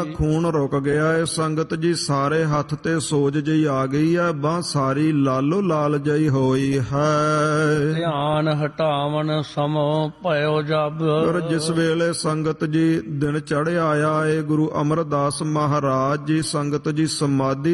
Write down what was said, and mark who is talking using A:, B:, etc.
A: ਖੂਨ ਰੁਕ ਗਿਆ ਏ ਸੰਗਤ ਜੀ, ਸਾਰੇ ਹੱਥ ਤੇ ਸੋਜ ਜਿਹੀ ਆ ਗਈ ਹੈ, ਬਾਂਹ ਸਾਰੀ ਲਾਲੋ ਲਾਲ ਜਿਹੀ ਹੋਈ ਹੈ।
B: ਧਿਆਨ ਹਟਾਵਨ ਸਮੋ ਭਇਓ ਜਬ।
A: ਪਰ ਜਿਸ ਵੇਲੇ ਸੰਗਤ ਜੀ ਦਿਨ ਚੜ੍ਹਿਆ ਆਇਆ ਏ, ਗੁਰੂ ਅਮਰਦਾਸ ਮਹਾਰਾਜ ਜੀ ਸੰਗਤ ਜੀ ਸਮਾਧੀ